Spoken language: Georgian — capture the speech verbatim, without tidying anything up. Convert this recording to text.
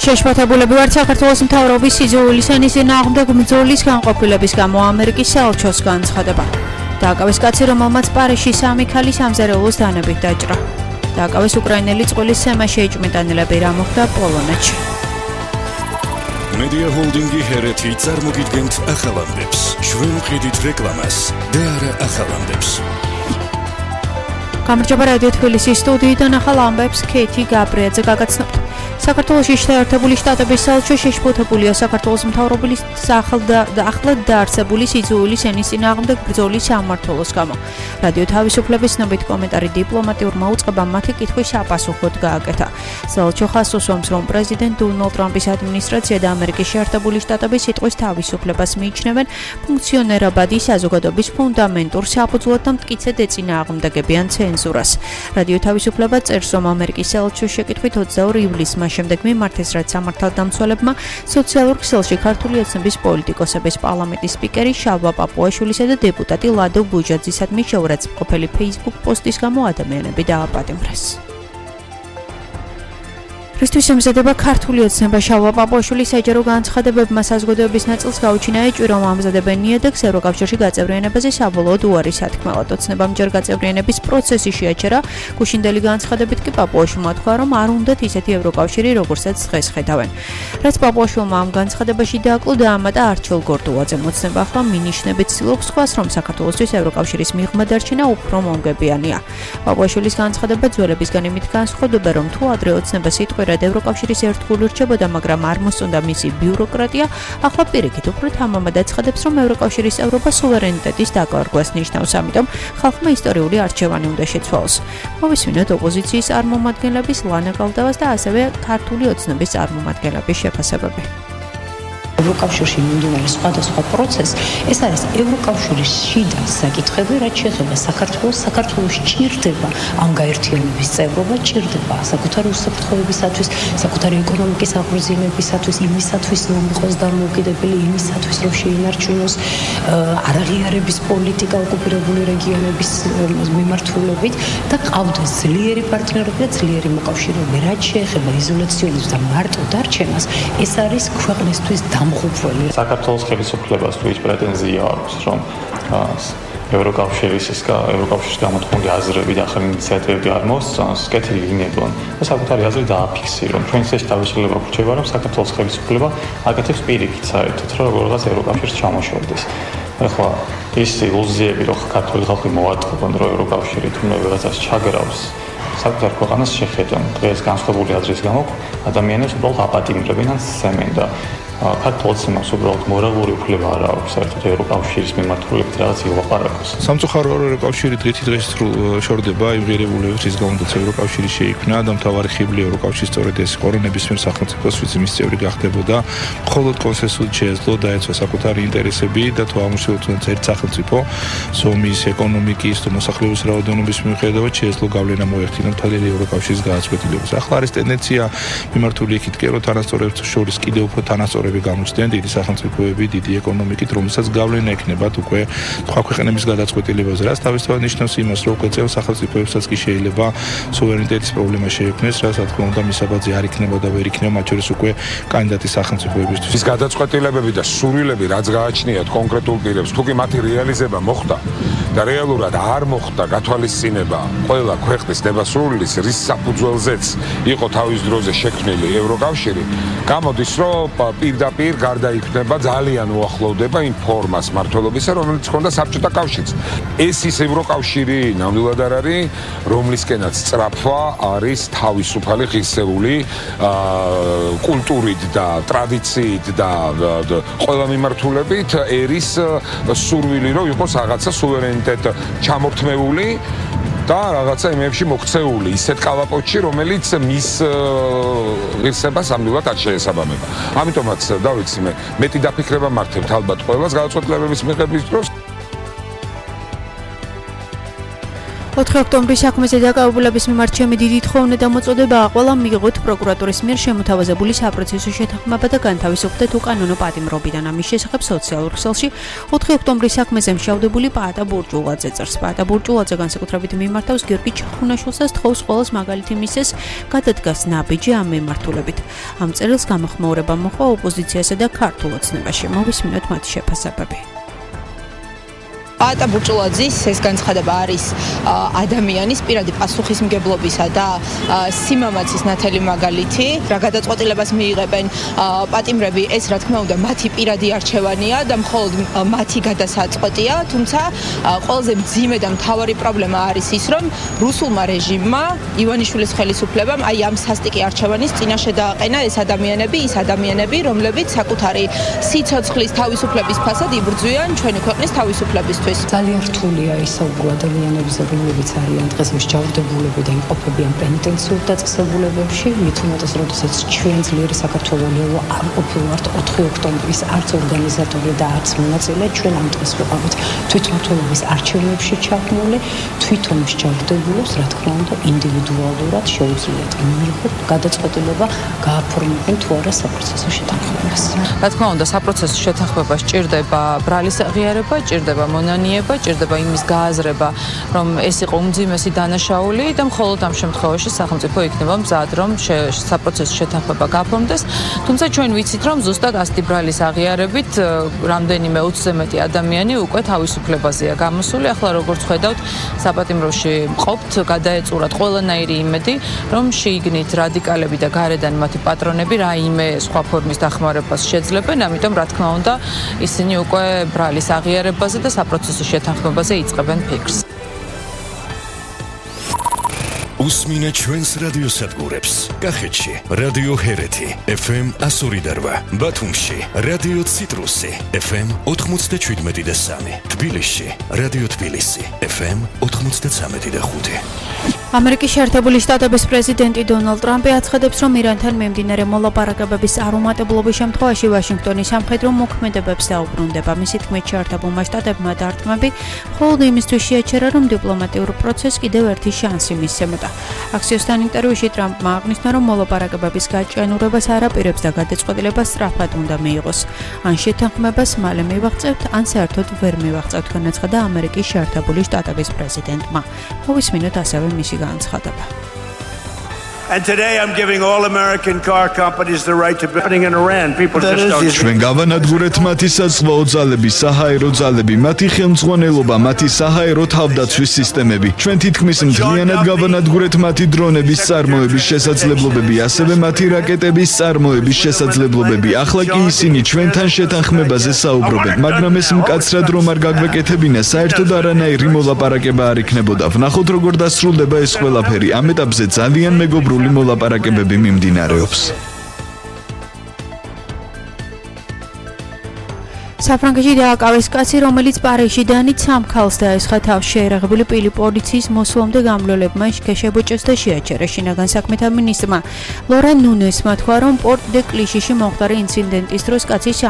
შეშფოთებულები ვართ საქართველოს მთავრობის სიძველის ენის წინააღმდეგ ბრძოლის განყოფილების გამო ამერიკის საელჩოს განცხადება. დააკავეს კაცი, რომელმაც პარიზში სამი ქალის სამზარეულოს დანებით დაჭრა. დააკავეს უკრაინელი წყვილის სემაში ეჭვმიტანილები, რა მოხდა პოლონეთში. Media Holdingi ჰერეთი წარმოგიდგენთ ახალამდებს. ჩვენ ვყიდით რეკლამას და არა ახალამდებს. გამარჯობა რადიო თბილისის სტუდიიდან ახალ ამბებს ქეთი გაბრიაძე გაგაცნობთ. საქართველოში შეერთებული შტატების საელჩო შეშფოთებულია საქართველოს მთავრობის ახლად დაარსებული სიძველის ენის წინააღმდეგ ბრძოლის სამმართველოს გამო. რადიო თავისუფლების ცნობით კომენტარი დიპლომატიურმა უწყებამ მათი კითხვის საპასუხოდ გააკეთა. საელჩო ხაზს უსვამს, რომ პრეზიდენტ დონალდ ტრამპის ადმინისტრაცია და ამერიკის შეერთებული შტატები სიტყვის თავისუფლებას მიიჩნევენ ფუნქციონერებადი საზოგადოების ფუნდამენტურ საფუძვლად და მტკიცედ ეწინააღმდეგებიან ცენზურას. რადიო თავისუფლება წერს, რომ ამერიკის საელჩოს შეკითხვით ოცდაორ ივლისს შემდეგ მიმართეს, რაც სამართალდამცველებმა სოციალურ ქსელში ქართული ოცნების პოლიტიკოსების პარლამენტის სპიკერი შალვა პაპუაშვილისა და დეპუტატი ლადო ბუჯაძისადმი შეურაცხმყოფელი Facebook პოსტის გამო ადამიანები დააპატიმრეს. რისთვის ემზადება ქართული ოცნება? შალვა პაპუაშვილის საჯარო განცხადებებმა საზოგადოების ნაწილს გაუჩინა ეჭვი, რომ ამზადებენ ნიადაგს ევროკავშირში გაწევრიანებაზე საბოლოოდ უარი სათქმელად. ოცნებამ ჯერ გაწევრიანების პროცესი შეაჩერა. გუშინდელი განცხადებით კი პაპუაშვილმა თქვა, რომ არ უნდათ ისეთი ევროკავშირი, როგორცაც დღეს ხედავენ. რაც პაპუაშვილმა ამ განცხადებაში დააკლო, დაამატა არჩილ გორდუაძე. ოცნება ახლა მინიშნებით ცდილობს სხვას, რომ საქართველოსთვის ევროკავშირის მიღმა დარჩენა უფრო მომგებიანია. პაპუაშვილის განცხადება ძველებისგან იმით განსხვავდება, რომ თუ ადრე ოცნება სიტყვი ევროკავშირის ერთგული რჩებოდა, მაგრამ არ მოსწონდა მისი ბიუროკრატია, ახლა პირიქით უფრო თამამად აცხადებს, რომ ევროკავშირის წევრობა სუვერენიტეტის დაკარგვას ნიშნავს, ამიტომ ხალხმა ისტორიული არჩევანი უნდა შეცვალოს. მოვისმინოთ ოპოზიციის წარმომადგენლების ლანა კალდავას და ასევე ქართული ოცნების წარმომადგენლების შეფასებები. ევროკავშირში მიმდინარე სხვადასხვა პროცესი, ეს არის ევროკავშირის შიდა საკითხები, რაც შეეხება საქართველოს. საქართველოს ჭირდება ამ გაერთიანების წევრობა, ჭირდება საკუთარი უსაფრთხოებისათვის, საკუთარი ეკონომიკის აღორძინებისათვის, იმისათვის, რომ იყოს დამოუკიდებელი, იმისათვის, რომ შეინარჩუნოს არაღიარების პოლიტიკა ოკუპირებული რეგიონების მიმართულებით და ყავდეს ძლიერი პარტნიორები და ძლიერი მოკავშირეები. რაც შეეხება იზოლაციონიზმს და მარტო დარჩენას, ეს არის ქვეყნისთვის საქართველოს ხელისუფლებას თუ ის პრეტენზია აქვს, რომ ევროკავშირის ევროკავშირის გამოთქმული აზრები და ახალი ინიციატივები არ მოსწონს, კეთილი იქნებოდა და საკუთარი აზრი დააფიქსირონ. ჩვენც ეს თავისუფლება ვრჩება, რომ საქართველოს ხელისუფლება აკეთებს პირიქით საერთოდ, რომ როგორღაც ევროკავშირს ჩამოშორდეს. ახლა ის ილუზიები, რომ ქართული ხალხი მოატყობენ, რომ ევროკავშირი თუნდაც რაღაცას ჩაგრავს, საკუთარ ქვეყანას შეხედონ. დღეს განსხვავებული აზრის გამო ადამიანებს უბრალოდ აპატიმრებენ ან სცემენ და ქართულ ოცნებას უბრალოდ მორალური უფლება არ აქვს საერთოდ ევროკავშირის მიმართულებით რაღაც ილაპარაკოს. სამწუხაროა, რომ ევროკავშირი დღითი დღეს შორდება იმ ღირებულებებს, რის გამოც ევროკავშირი შეიქმნა და მთავარი ხიბლი ევროკავშირის სწორედ ეს იყო, რომ ნებისმიერ სახელმწიფოს ვინც მის წევრი გახდებოდა, მხოლოდ კონსენსუსით შეეძლო დაეცვა საკუთარი ინტერესები და თუ ამუშავებთ ერთ სახელმწიფო ზომის, ეკონომიკის თუ მოსახლეობის რაოდენობის მიუხედავად შეეძლო გავლენა მოეხდინა მთელი ევროკავშირის გააცვლეთილებას. ახლა არის ტენდენცია მიმართული იქით კი, რომ თანასწორებს შორის კიდევ უფრო თანასწორ გამოჩნდნენ დიდი სახელმწიფოები, დიდი ეკონომიკით, რომელსაც გავლენა ექნებათ უკვე სხვა ქვეყნების გადაწყვეტილებაზე, რაც თავისთავად ნიშნავს იმას, რომ უკვე წევრ სახელმწიფოებსაც კი შეიძლება სუვერენიტეტის პრობლემა შეექმნეს, რაც რა თქმა უნდა მისაბაძი არ იქნება და ვერ იქნება მათ შორის უკვე კანდიდატი სახელმწიფოებისთვის. ის გადაწყვეტილებები და სურვილები, რაც გააჩნიათ კონკრეტულ პირებს, თუ კი მათი რეალიზება მოხდა და რეალურად არ მოხდა გათვალისწინება ყველა ქვეყნის ნებასრულის, რის საფუძველზეც იყო თავის დროზე შექმნილი ევროკავშირი, გამოდის, რომ პირდაპირ გარდაიქმნება, ძალიან უახლოვდება იმ ფორმას მართლობისა, რომელიც ჰქონდა საბჭოთა კავშირს. ეს ის ევროკავშირი ნამდვილად არ არის, რომლისკენაც სწრაფვა არის თავისუფალი ღირსეული კულტურით და ტრადიციით და ყველა მიმართულებით ერის სურვილი, რომ იყოს რაღაცა სუვერენიტეტ ჩამორთმეული და რაღაცა იმებში მოქცეული ისეთ კალაპოტში, რომელიც მის ღირსებას ამდვილად არ შეესაბამება. ამიტომაც დავიცი მე მეტი დაფიქრება მართებთ ალბათ ყველას გადაწყვეტილებების მიღების დროს. ოთხი ოქტომბრის საქმეზე დაკავებულების მიმართ ჩემი დიდი თხოვნა და მოწოდებაა ყველა მიიღოთ პროკურატურის მიერ შემოთავაზებული საპროცესო შეთანხმება და განთავისუფლდეთ უკანონო პატიმრობიდან. ამის შესახებ სოციალურ ქსელში ოთხი ოქტომბრის საქმეზე მშავდებული პაატა ბურჭულაძე წერს. პაატა ბურჭულაძე განსაკუთრებით მიმართავს გიორგი ჩახუნაშვილს და თხოვს ყველას მაგალითი მისცეს გადადგას ნაბიჯი ამ მიმართულებით. ამ წერილს გამოხმაურება მოყვა ოპოზიციასა და ქართულ ოცნებაში. მოვისმინოთ მათი შეფასებები. პაატა ბურჭულაძის ეს განცხადება არის ადამიანის პირადი პასუხისმგებლობისა და სიმამაცის ნათელი მაგალითი. რა გადაწყვეტილებას მიიღებენ პატიმრები, ეს რა თქმა უნდა მათი პირადი არჩევანია და მხოლოდ მათი გადასაწყვეტია, თუმცა ყველაზე მძიმე და მთავარი პრობლემა არის ის, რომ რუსულმა რეჟიმმა, ივანიშვილის ხელისუფლებამ აი ამ სასტიკი არჩევანის წინაშე დააყენა ეს ადამიანები, ის ადამიანები, რომლებიც საკუთარი სიცოცხლის თავისუფლების ფასად იბრძვიან ჩვენი ქვეყნის თავისუფლებისთვის. ძალიან რთულია ისაუბრა ადამიანების, რომლებიც არიან დღეს მსჯავრდებულები და იმყოფებიან პენიტენციურ დაწესებულებებში, მით უმეტეს, როდესაც ჩვენ ძლიერი საქართველოს არ ყოფილვართ ოთხი ოქტომბრის არც ორგანიზატორი და არც მონაწილე, ჩვენ ამ დღეს ვიყავით თვითმმართველობის არჩევნებში ჩაბმული, თვითონ მსჯავრდებულებს, რა თქმა უნდა, ინდივიდუალურად შეუძლიათ მიიღოთ გადაწყვეტილება, გააფორმებენ თუ არა საპროცესო შეთანხმებას. რა თქმა უნდა, საპროცესო შეთანხმება სჭირდება ბრალის აღიარება, სჭირდება მონანიება, ჭირდება იმის გააზრება, რომ ეს იყო უმძიმესი დანაშაული და მხოლოდ ამ შემთხვევაში სახელმწიფო იქნება მზად, რომ საპროცესო შეთანხმება გაფორმდეს. თუმცა ჩვენ ვიცით, რომ ზუსტად ასეთი ბრალის აღიარებით რამდენიმე ოცზე მეტი ადამიანი უკვე თავისუფლებაზეა გამოსული. ახლა როგორც ხედავთ, საპატიმროში მყოფთ, გადაეწურათ ყველანაირი იმედი, რომ შეიგნით რადიკალები და გარედან მათი პატრონები რაიმე სხვა ფორმის დახმარებას შეძლებენ, ამიტომ რა თქმა უნდა, ისინი უკვე ბრალის აღიარებაზე და საპროცესო შეთანხმებაზე იწყებენ ფიქრს. უსმინეთ ჩვენს რადიოსადგურებს. კახეთში რადიო ჰერეთი ეფ ემ εκατო ორი და რვა, ბათუმში რადიო ციტრუსი ეფ ემ ოთხმოცდაშვიდმეტი და სამი, თბილისში რადიო თბილისი ეფ ემ ოთხმოცდაცამეტი და ხუთი. ამერიკის შეერთებული შტატების პრეზიდენტი დონალდ ტრამპი აცხადებს, რომ ირანთან მიმდინარე მოლაპარაკებების არუმატებლობის შემთხვევაში ვაშინგტონი სამხედრო მოქმედებებს დაუბრუნდება. მისი თქმით, შეერთებულმა შტატებმა დარტყმები მხოლოდ იმისთვის შეაჩერა, რომ დიპლომატიურ პროცესს კიდევ ერთი შანსი მისცემოდა. აქსიოსთან ინტერვიუში ტრამპმა აღნიშნა, რომ მოლაპარაკებების გაჭიანურებას არ აპირებს და გადაწყვეტილება სწრაფად უნდა მიიღოს. ან შეთანხმებას მალე მივაღწევთ, ან საერთოდ ვერ მივაღწევთ, განაცხადა ამერიკის შეერთებული შტატების პრეზიდენტმა. მოვისმინოთ ასევე მისი განცხადება. And today I'm giving all American car companies the right to building in Iran. People just don't. ჩვენ გავანადგურეთ მათი საზღვაო ძალები, საჰაერო ძალები, მათი ხელმძღვანელობა, მათი საჰაერო თავდაცვის სისტემები. ჩვენ თითქმის მთლიანად გავანადგურეთ მათი დრონების წარმოების შესაძლებლობები, ასევე მათი რაკეტების წარმოების შესაძლებლობები. ახლა კი ისინი ჩვენთან შეთანხმებაზე საუბრობენ, მაგრამ ეს მკაცრად რომ არ გაგვეკეთებინა, საერთოდ არანაირი მოლაპარაკება არ იქნებოდა. ვნახოთ როგორ დასრულდება ეს ყველაფერი. ამ ეტაპზე ძალიან მეგობრული მოლაპარაკებები მიმდინარეობს. საფრანგეთში დააკავეს კაცი, რომელიც პარიზშიდან სამ ქალს დაესხა თავს. შეერაღებული პილი პოლიციის მოსვლამდე გამლოლებმა შეშებოჭეს და შეაჩერა. შინაგან საქმეთა მინისტრმა ლორან ნუნესმა თქვა, რომ პორტ დე კლიშიში მომხდარი ინციდენტის დროს კაცი